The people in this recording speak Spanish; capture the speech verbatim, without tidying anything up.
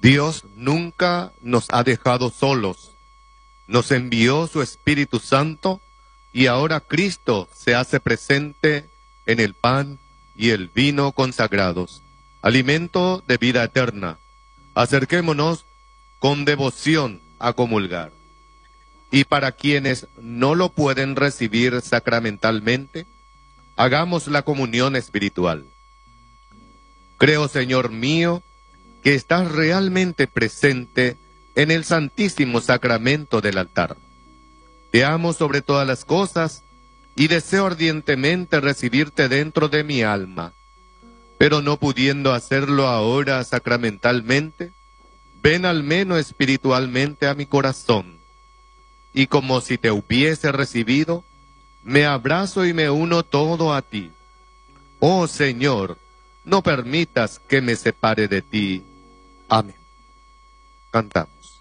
Dios nunca nos ha dejado solos. Nos envió su Espíritu Santo y ahora Cristo se hace presente en el pan y el vino consagrados, alimento de vida eterna. Acerquémonos con devoción a comulgar. Y para quienes no lo pueden recibir sacramentalmente, hagamos la comunión espiritual. Creo, Señor mío, que estás realmente presente en el santísimo sacramento del altar. Te amo sobre todas las cosas y deseo ardientemente recibirte dentro de mi alma. Pero no pudiendo hacerlo ahora sacramentalmente, ven al menos espiritualmente a mi corazón. Y como si te hubiese recibido, me abrazo y me uno todo a ti. Oh Señor, no permitas que me separe de ti. Amén. Cantamos.